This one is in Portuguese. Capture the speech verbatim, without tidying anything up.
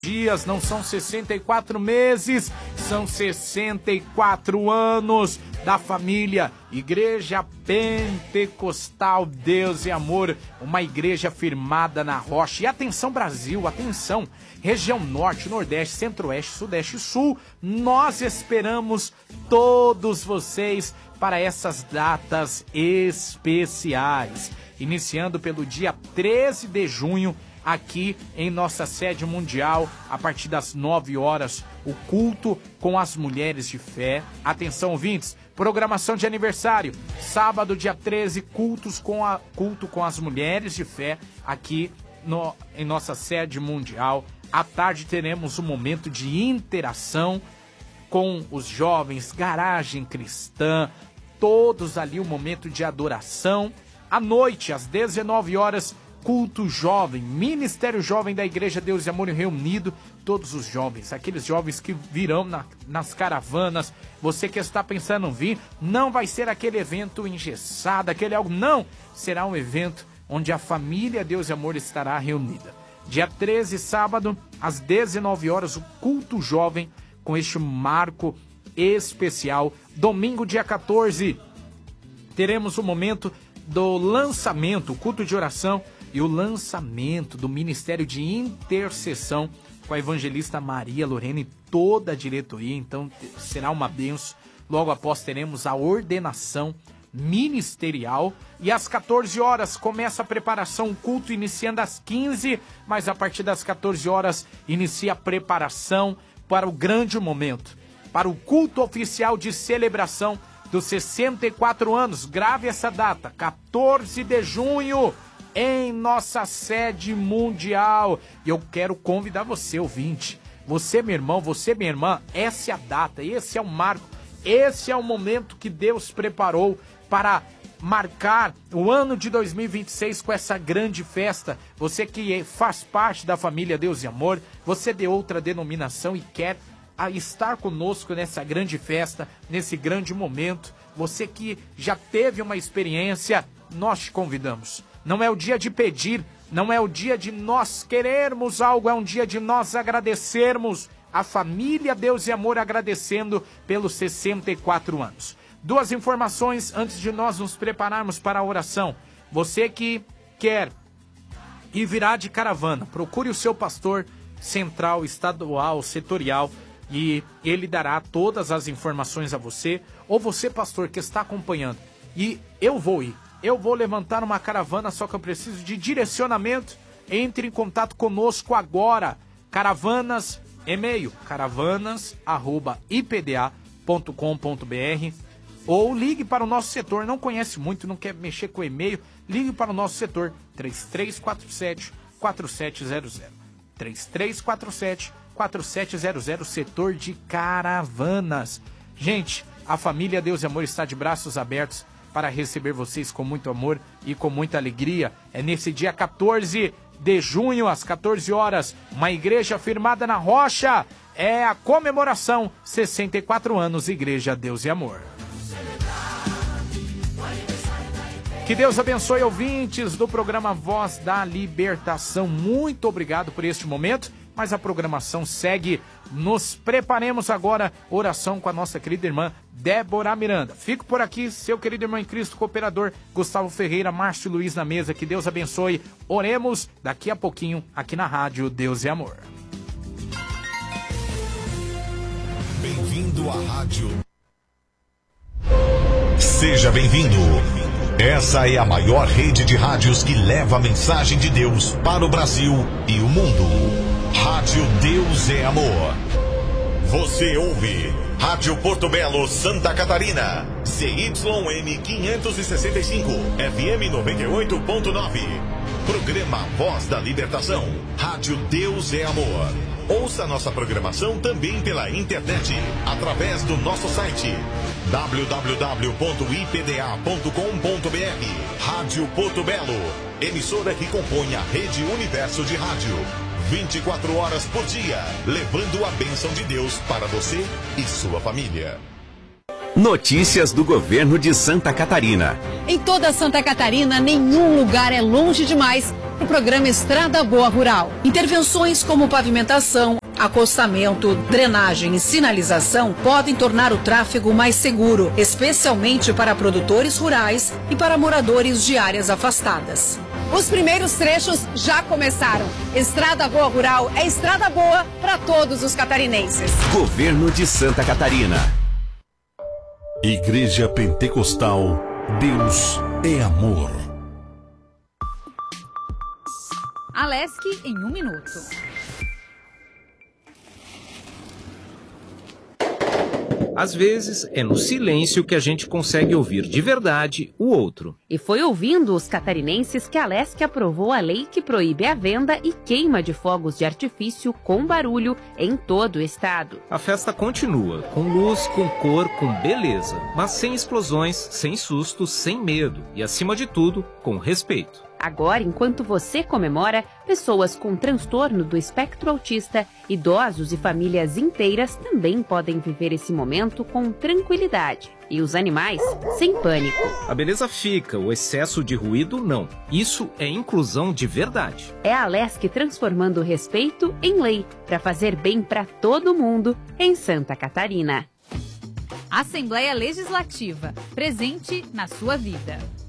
dias, não são sessenta e quatro meses, são sessenta e quatro anos da família Igreja Pentecostal Deus e Amor, uma igreja firmada na rocha. E atenção Brasil, atenção, região norte, nordeste, centro-oeste, sudeste e sul, nós esperamos todos vocês para essas datas especiais, iniciando pelo dia treze de junho, aqui em nossa sede mundial, a partir das nove horas, o culto com as mulheres de fé. Atenção, ouvintes, programação de aniversário, sábado, dia treze, cultos com a, culto com as mulheres de fé, aqui no, em nossa sede mundial. À tarde teremos um momento de interação com os jovens, garagem cristã, todos ali, um momento de adoração. À noite, às dezenove horas, culto jovem, Ministério Jovem da Igreja Deus e Amor reunido, todos os jovens, aqueles jovens que virão na, nas caravanas. Você que está pensando em vir, não vai ser aquele evento engessado, aquele algo, não, será um evento onde a família Deus e Amor estará reunida. Dia treze, sábado, às dezenove horas, o culto jovem com este marco especial. Domingo, dia quatorze, teremos o momento do lançamento, o culto de oração e o lançamento do Ministério de Intercessão com a evangelista Maria Lorena e toda a diretoria. Então será uma bênção. Logo após teremos a ordenação ministerial e às quatorze horas começa a preparação, o culto iniciando às quinze, mas a partir das quatorze horas inicia a preparação para o grande momento, para o culto oficial de celebração dos sessenta e quatro anos. Grave essa data, quatorze de junho, em nossa sede mundial. E eu quero convidar você, ouvinte, você, meu irmão, você, minha irmã, essa é a data, esse é o marco, esse é o momento que Deus preparou para marcar o ano de dois mil e vinte e seis com essa grande festa. Você que faz parte da família Deus e Amor, você de outra denominação e quer a estar conosco nessa grande festa, nesse grande momento, você que já teve uma experiência, nós te convidamos. Não é o dia de pedir, não é o dia de nós querermos algo, é um dia de nós agradecermos. A família Deus e Amor agradecendo pelos sessenta e quatro anos. Duas informações antes de nós nos prepararmos para a oração. Você que quer e virá de caravana, procure o seu pastor central, estadual, setorial, e ele dará todas as informações a você, ou você, pastor, que está acompanhando, e eu vou ir, eu vou levantar uma caravana, só que eu preciso de direcionamento. Entre em contato conosco agora. Caravanas, e-mail, caravanas arroba i p d a ponto com ponto b r, ou ligue para o nosso setor. Não conhece muito, não quer mexer com e-mail, ligue para o nosso setor três três quatro sete, quatro sete zero zero, três três quatro sete, quatro sete zero zero, setor de caravanas. Gente, a família Deus e Amor está de braços abertos para receber vocês com muito amor e com muita alegria. É nesse dia quatorze de junho, às quatorze horas, uma igreja firmada na rocha. É a comemoração, sessenta e quatro anos, Igreja Deus e Amor. Que Deus abençoe, ouvintes do programa Voz da Libertação. Muito obrigado por este momento, mas a programação segue. Nos preparemos agora, oração com a nossa querida irmã Débora Miranda. Fico por aqui, seu querido irmão em Cristo, cooperador Gustavo Ferreira, Márcio Luiz na mesa. Que Deus abençoe. Oremos daqui a pouquinho aqui na rádio Deus e Amor. Bem-vindo à rádio. Seja bem-vindo. Essa é a maior rede de rádios que leva a mensagem de Deus para o Brasil e o mundo. Rádio Deus é Amor. Você ouve Rádio Porto Belo, Santa Catarina, C Y M quinhentos e sessenta e cinco, F M noventa e oito ponto nove. Programa Voz da Libertação. Rádio Deus é Amor. Ouça nossa programação também pela internet, através do nosso site w w w ponto i p d a ponto com ponto b r. Rádio Porto Belo, emissora que compõe a rede Universo de Rádio. vinte e quatro horas por dia, levando a bênção de Deus para você e sua família. Notícias do governo de Santa Catarina. Em toda Santa Catarina, nenhum lugar é longe demais para o programa Estrada Boa Rural. Intervenções como pavimentação, Acostamento, drenagem e sinalização podem tornar o tráfego mais seguro, especialmente para produtores rurais e para moradores de áreas afastadas. Os primeiros trechos já começaram. Estrada Boa Rural é estrada boa para todos os catarinenses. Governo de Santa Catarina. Igreja Pentecostal, Deus é amor. Alesc em um minuto. Às vezes, é no silêncio que a gente consegue ouvir de verdade o outro. E foi ouvindo os catarinenses que a Alesc aprovou a lei que proíbe a venda e queima de fogos de artifício com barulho em todo o estado. A festa continua, com luz, com cor, com beleza, mas sem explosões, sem sustos, sem medo e, acima de tudo, com respeito. Agora, enquanto você comemora, pessoas com transtorno do espectro autista, idosos e famílias inteiras também podem viver esse momento com tranquilidade. E os animais, sem pânico. A beleza fica, o excesso de ruído não. Isso é inclusão de verdade. É a Alesc transformando o respeito em lei, para fazer bem para todo mundo em Santa Catarina. Assembleia Legislativa, presente na sua vida.